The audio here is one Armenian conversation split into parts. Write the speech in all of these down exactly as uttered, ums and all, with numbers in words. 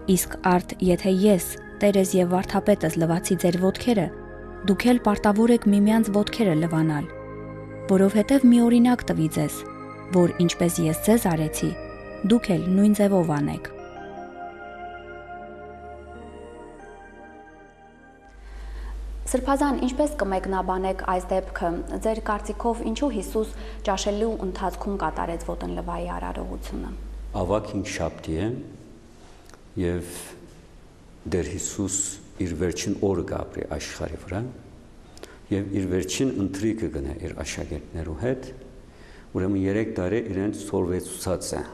Իսկ արդ եթե ես, Տերես եւ վարդապետս լվացի ձեր ոտքերը, դուք էլ պարտավոր եք միմյանց ոտքերը լվանալ, որովհետև մի օրինակ տվի ձեզ, որ ինչպես ես ձեզ արեցի, դուք էլ նույն ձևով անեք։ Սրբազան, ինչպես կմեկնաբանեք այս դեպքը, ձեր կարծիքով ինչու Հիսուս ճաշելու ընթացքում կատարեց ոտնլվայի արարողությունը։ Ավագ հինգշաբթի է եւ դեր Հիսուս իր վերջին օրը կապրի աշխարհի վրա եւ իր վերջին ընթրիքը գնա իր աշակերտներու հետ, ուրեմն երեք տարի իրենց սորվեցուցած է։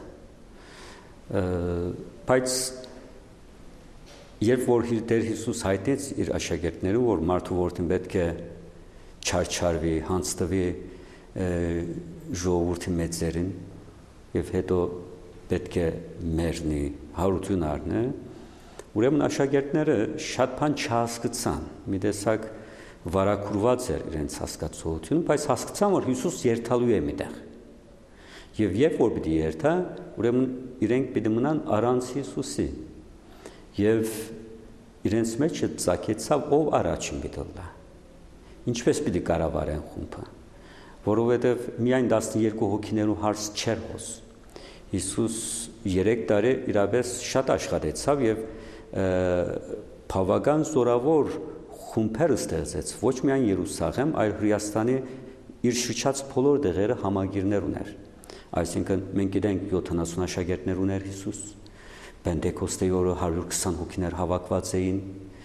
Բայց երբ որ դեր Հիսուս հայտնեց իր աշակերտներու, որ մարդու որդին պետք է չարչարվի, հանձնվի ժողովրդի մեծերին եւ հետո պետք է մեռնի, հարություն առնի, ուրեմն աշակերտները շատ բան չհասկացան, մի տեսակ վարակուրված էր իրենց հասկացությունը, բայց հասկացան, որ Հիսուս երթալու է միտեղ։ Եվ երբ որ պիտի երթա, ուրեմն իրենք պիտի մնան առանց Հիսուսի։ Եվ իրենց մեջ ծագեցավ ով առաջին պիտի լա։ Ինչպես պիտի կառավարեն խումբը, որովհետև միայն տասներկու հոգիներու հարց չէր հոս։ Հիսուս երեք տարի իրապես շատ աշխատեցավ եւ բավական զորավոր խումբեր ստեղծեց, ոչ միայն Երուսաղեմ, այլ Հրեաստանի իր շրջած բոլոր տեղերը համագիրներ ուներ։ Այսինքն մենք գիտենք յոթանասուն աշակերտներ ուներ Հիսուս, Պենտեկոստեի օրը հարյուր քսան հոգիներ հավաքված էին,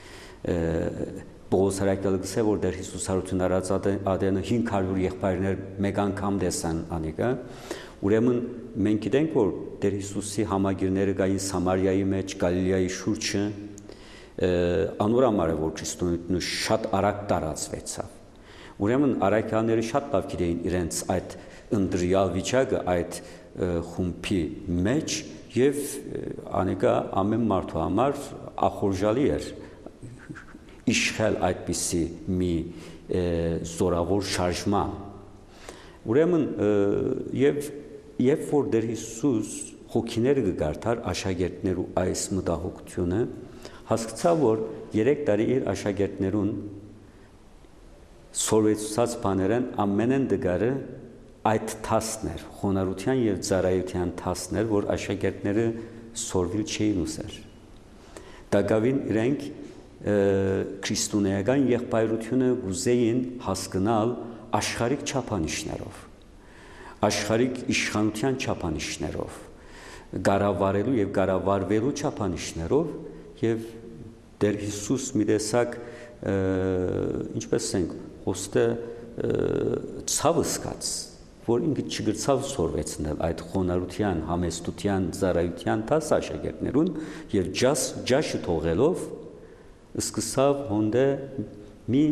Պողոս հրաշքնալը գսե, որ դեր Հիսուս հարություն արած ադենը հինգ հարյուր եղբայրներ մեկ անգամ տեսան անիկա, ուրեմն մենք գիտենք, որ դեր Հիսուսի համագիրները կային Սամարիայի մեջ, Գալիլեայի շուրջը, անոր համար է, որ քրիստոնեությունը շատ արագ տարածվեցավ։ Ուրեմն արաքյանները շատ լավ գիտեին իրենց այդ ընդրյալ վիճակը այդ խումբի մեջ եւ անիկա ամեն մարդու համար ախորժալի էր իշխել այդպիսի մի զորավոր շարժման։ Ուրեմն եւ երբ որ դեր Հիսուս հոգիները կգարտար աշակերտներու այս մտահոգությունը, հասկացավ, որ երեք տարի իր աշակերտներուն սորվեցուցած բաներեն ամենեն դգարը այդ թասներ, խոնարհության եւ ծառայության թասներ, որ աշակերտները սորվիլ չէին ուսեր։ Դակավին իրենք քրիստոնեական եղբայրությունը գուզեին հասկանալ աշխարհիկ չափանիշներով, աշխարհիկ իշխանության չափանիշներով, գարավարելու եւ գարավարվելու չափանիշներով եւ դեր Հիսուս մի տեսակ ինչպես ասենք, ոստը ցավսկած, որ ինքը չգրցավ սորվեցնել այդ խոնարհության, համեստության, ծառայության տաս աշակերտներուն եւ ջաս ջաշը թողելով սկսավ հոնդե մի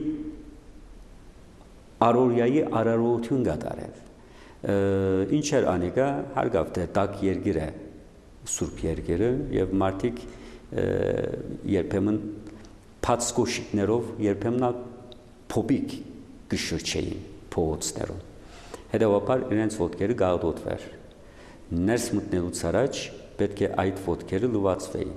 արորյայի արարողություն կատարել։ Ինչ էր անիկա, հարգավ թե տակ երգիր է, սուրբ երգերը եւ մարդիկ երբեմն փած կոշիկներով, երբեմն փոբիկ գշրջեին փողոցներում։ Հետևաբար իրենց ոտքերը գաղդոտվեր։ Ներս մտնելուց առաջ պետք է այդ ոտքերը լվացվեին։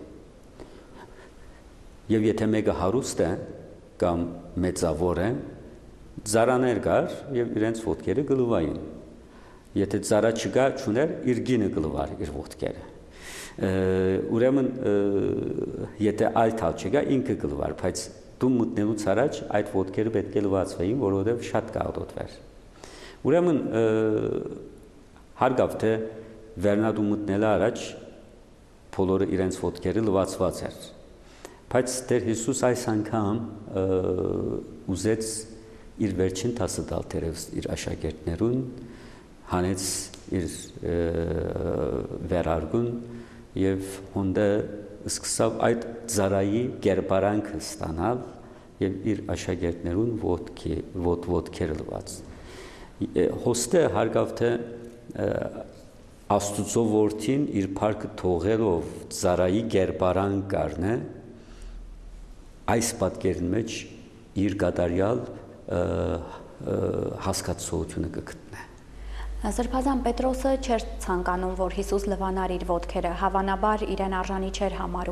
Եվ եթե մեկը հարուստ է կամ մեծավոր է, ծառաներ կար եւ իրենց ոտքերը գլվային։ Եթե ծառա չկա, չուներ, իր գինը գլվար իր ոտքերը։ Ուրեմն եթե այլ թալ չկա, ինքը գլվար, բայց դու մտնելուց առաջ այդ ոտքերը պետք է լվացվեին, որովհետեւ շատ գաղդոտվեր։ Ուրեմն հարգավ թե վերնադու մտնել առաջ բոլորը իրենց ոտքերը լվացված էր։ Բայց Տեր Հիսուս այս անգամ ուզեց իր վերջին տասը տալ թերևս իր աշակերտներուն, հանեց իր վերարգուն եւ հոնդե սկսավ այդ ծառայի կերպարանքը ստանալ եւ իր աշակերտներուն ոտքի ոտ ոտքերը լված։ Հոստը հարգավ թե Աստուծո որդին իր փառքը թողելով ծառայի կերպարանք կառնե այս պատկերն մեջ իր կատարյալ հասկացությունը կգտնե։ Սրբազան Պետրոսը չէր ցանկանում, որ Հիսուս լվանար իր ոտքերը, հավանաբար իրեն արժանի չէր համարում